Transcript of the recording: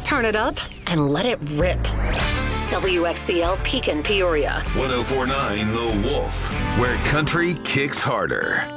Turn it up and let it rip. WXCL Pekin, Peoria. 1049 The Wolf, where country kicks harder.